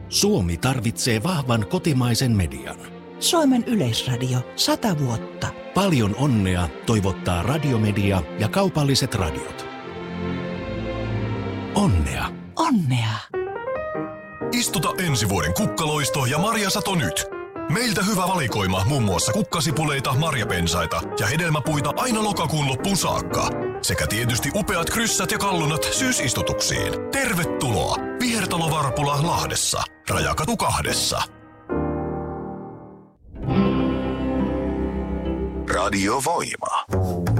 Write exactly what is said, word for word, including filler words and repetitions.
Suomi tarvitsee vahvan kotimaisen median. Suomen Yleisradio sata vuotta. Paljon onnea toivottaa Radiomedia ja kaupalliset radiot. Onnea. Onnea. Istuta ensi vuoden kukkaloisto ja marjasato nyt. Meiltä hyvä valikoima muun muassa kukkasipuleita, marjapensaita ja hedelmäpuita aina lokakuun loppuun saakka. Sekä tietysti upeat kryssät ja kallunat syysistutuksiin. Tervetuloa! Vihertalo Varpula Lahdessa. Rajakatu kahdessa. Radio Voima.